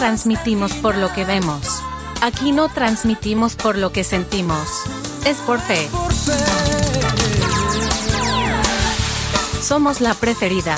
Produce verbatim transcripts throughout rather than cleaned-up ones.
transmitimos por lo que vemos. Aquí no transmitimos por lo que sentimos. Es por fe. Somos la preferida.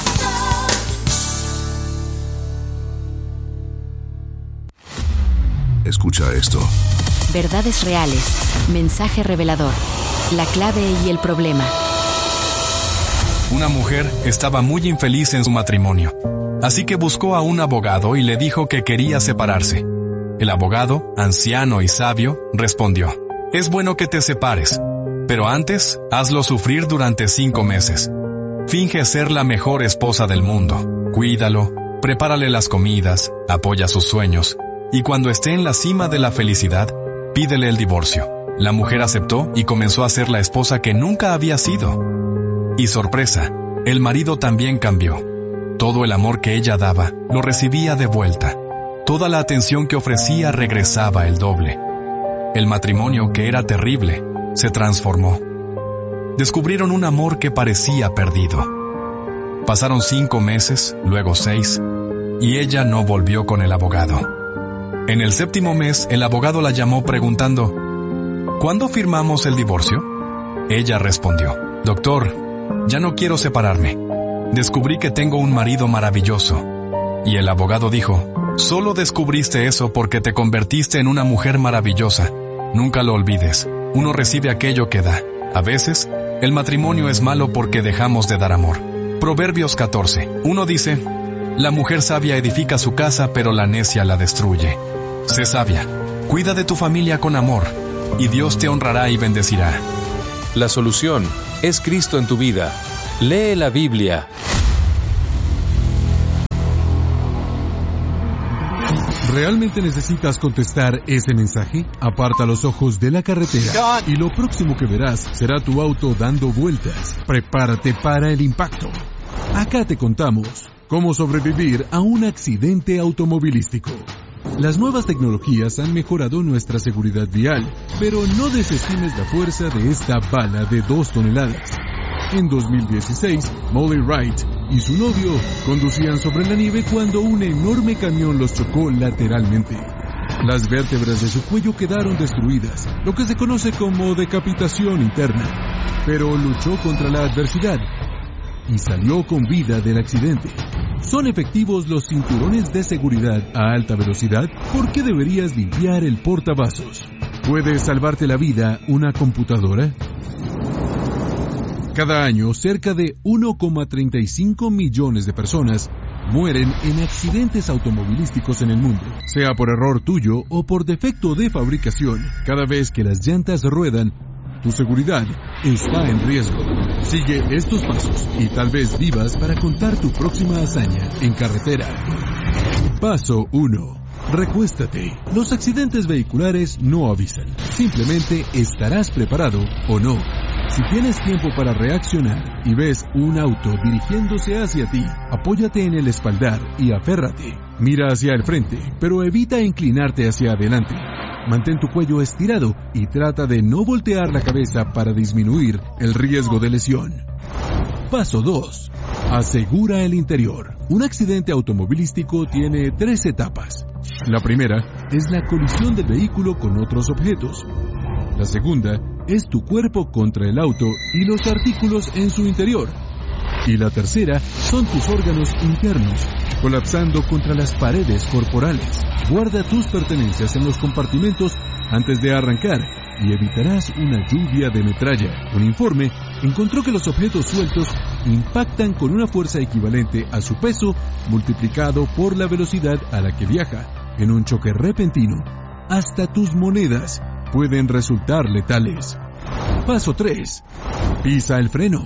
Escucha esto. Verdades reales. Mensaje revelador. La clave y el problema. Una mujer estaba muy infeliz en su matrimonio. Así que buscó a un abogado y le dijo que quería separarse. El abogado, anciano y sabio, respondió: es bueno que te separes, pero antes hazlo sufrir durante cinco meses. Finge ser la mejor esposa del mundo. Cuídalo, prepárale las comidas, apoya sus sueños, y cuando esté en la cima de la felicidad, pídele el divorcio. La mujer aceptó y comenzó a ser la esposa que nunca había sido. Y sorpresa, el marido también cambió. Todo el amor que ella daba, lo recibía de vuelta. Toda la atención que ofrecía regresaba el doble. El matrimonio, que era terrible, se transformó. Descubrieron un amor que parecía perdido. Pasaron cinco meses, luego seis, y ella no volvió con el abogado. En el séptimo mes, el abogado la llamó preguntando: ¿cuándo firmamos el divorcio? Ella respondió: doctor, ya no quiero separarme. Descubrí que tengo un marido maravilloso. Y el abogado dijo: solo descubriste eso porque te convertiste en una mujer maravillosa. Nunca lo olvides. Uno recibe aquello que da. A veces, el matrimonio es malo porque dejamos de dar amor. Proverbios catorce. Uno dice: la mujer sabia edifica su casa, pero la necia la destruye. Sé sabia. Cuida de tu familia con amor, y Dios te honrará y bendecirá. La solución es Cristo en tu vida. Lee la Biblia. ¿Realmente necesitas contestar ese mensaje? Aparta los ojos de la carretera y lo próximo que verás será tu auto dando vueltas. Prepárate para el impacto. Acá te contamos cómo sobrevivir a un accidente automovilístico. Las nuevas tecnologías han mejorado nuestra seguridad vial, pero no desestimes la fuerza de esta bala de dos toneladas. En dos mil dieciséis, Molly Wright y su novio conducían sobre la nieve cuando un enorme camión los chocó lateralmente. Las vértebras de su cuello quedaron destruidas, lo que se conoce como decapitación interna, pero luchó contra la adversidad y salió con vida del accidente. ¿Son efectivos los cinturones de seguridad a alta velocidad? ¿Por qué deberías limpiar el portavasos? ¿Puede salvarte la vida una computadora? Cada año, cerca de uno coma treinta y cinco millones de personas mueren en accidentes automovilísticos en el mundo, sea por error tuyo o por defecto de fabricación. Cada vez que las llantas ruedan, tu seguridad está en riesgo. Sigue estos pasos y tal vez vivas para contar tu próxima hazaña en carretera. Paso uno. Recuéstate. Los accidentes vehiculares no avisan. Simplemente estarás preparado o no. Si tienes tiempo para reaccionar y ves un auto dirigiéndose hacia ti, apóyate en el espaldar y aférrate. Mira hacia el frente, pero evita inclinarte hacia adelante. Mantén tu cuello estirado y trata de no voltear la cabeza para disminuir el riesgo de lesión. Paso dos. Asegura el interior. Un accidente automovilístico tiene tres etapas. La primera es la colisión del vehículo con otros objetos. La segunda es tu cuerpo contra el auto y los artículos en su interior. Y la tercera son tus órganos internos, colapsando contra las paredes corporales. Guarda tus pertenencias en los compartimentos antes de arrancar y evitarás una lluvia de metralla. Un informe encontró que los objetos sueltos impactan con una fuerza equivalente a su peso multiplicado por la velocidad a la que viaja. En un choque repentino, hasta tus monedas pueden resultar letales. Paso tres. Pisa el freno.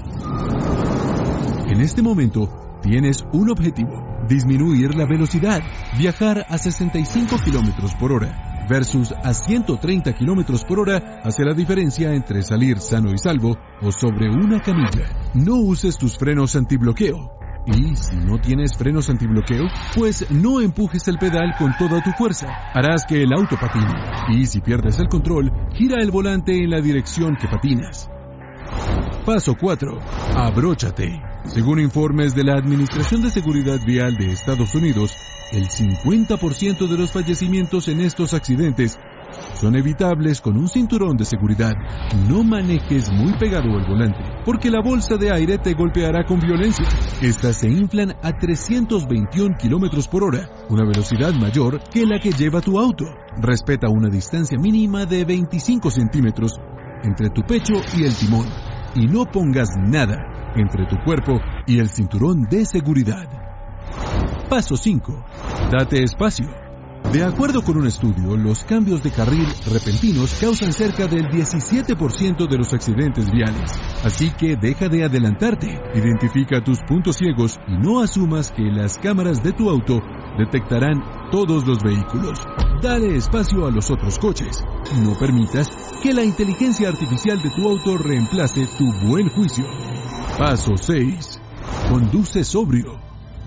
En este momento, tienes un objetivo: disminuir la velocidad, viajar a sesenta y cinco kilómetros por hora versus a ciento treinta kilómetros por hora hace la diferencia entre salir sano y salvo o sobre una camilla. No uses tus frenos antibloqueo. Y si no tienes frenos antibloqueo, pues no empujes el pedal con toda tu fuerza. Harás que el auto patine. Y si pierdes el control, gira el volante en la dirección que patinas. Paso cuatro. Abróchate. Según informes de la Administración de Seguridad Vial de Estados Unidos, El cincuenta por ciento de los fallecimientos en estos accidentes son evitables con un cinturón de seguridad. No manejes muy pegado al volante, porque la bolsa de aire te golpeará con violencia. Estas se inflan a trescientos veintiuno kilómetros por hora, una velocidad mayor que la que lleva tu auto. Respeta una distancia mínima de veinticinco centímetros entre tu pecho y el timón, y no pongas nada entre tu cuerpo y el cinturón de seguridad. Paso cinco. Date espacio. De acuerdo con un estudio, los cambios de carril repentinos causan cerca del diecisiete por ciento de los accidentes viales. Así que deja de adelantarte, identifica tus puntos ciegos y no asumas que las cámaras de tu auto detectarán todos los vehículos. Dale espacio a los otros coches. No permitas que la inteligencia artificial de tu auto reemplace tu buen juicio. Paso seis. Conduce sobrio.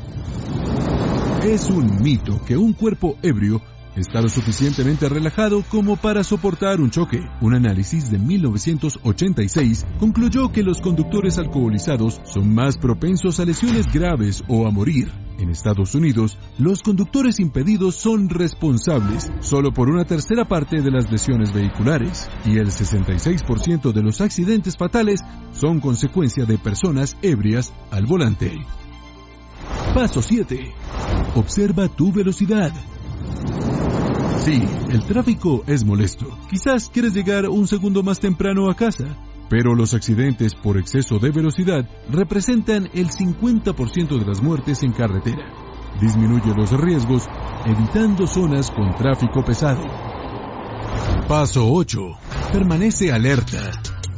Es un mito que un cuerpo ebrio está lo suficientemente relajado como para soportar un choque. Un análisis de mil novecientos ochenta y seis concluyó que los conductores alcoholizados son más propensos a lesiones graves o a morir. En Estados Unidos, los conductores impedidos son responsables solo por una tercera parte de las lesiones vehiculares, y el sesenta y seis por ciento de los accidentes fatales son consecuencia de personas ebrias al volante. Paso siete. Observa tu velocidad. Sí, el tráfico es molesto. Quizás quieres llegar un segundo más temprano a casa, pero los accidentes por exceso de velocidad representan el cincuenta por ciento de las muertes en carretera. Disminuye los riesgos evitando zonas con tráfico pesado. Paso ocho. Permanece alerta.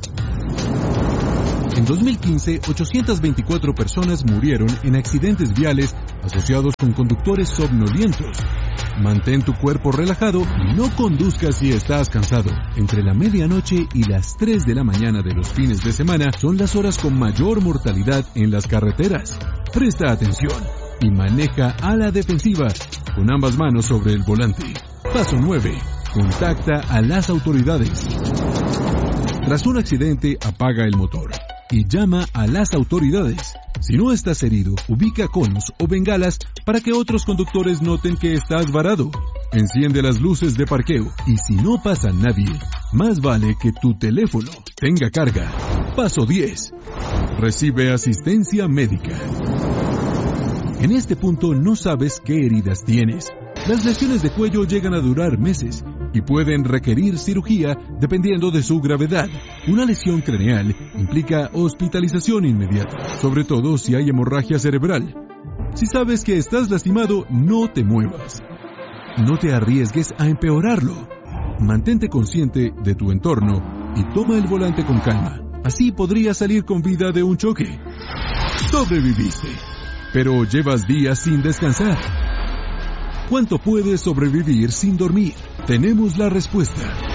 En dos mil quince, ochocientas veinticuatro personas murieron en accidentes viales asociados con conductores somnolientos. Mantén tu cuerpo relajado y no conduzcas si estás cansado. Entre la medianoche y las tres de la mañana de los fines de semana son las horas con mayor mortalidad en las carreteras. Presta atención y maneja a la defensiva con ambas manos sobre el volante. Paso nueve. Contacta a las autoridades. Tras un accidente, apaga el motor y llama a las autoridades. Si no estás herido, ubica conos o bengalas para que otros conductores noten que estás varado. Enciende las luces de parqueo y si no pasa nadie, más vale que tu teléfono tenga carga. Paso diez. Recibe asistencia médica. En este punto no sabes qué heridas tienes. Las lesiones de cuello llegan a durar meses y pueden requerir cirugía dependiendo de su gravedad. Una lesión craneal implica hospitalización inmediata, sobre todo si hay hemorragia cerebral. Si sabes que estás lastimado, no te muevas. No te arriesgues a empeorarlo. Mantente consciente de tu entorno y toma el volante con calma. Así podrías salir con vida de un choque. Sobreviviste, pero llevas días sin descansar. ¿Cuánto puedes sobrevivir sin dormir? Tenemos la respuesta.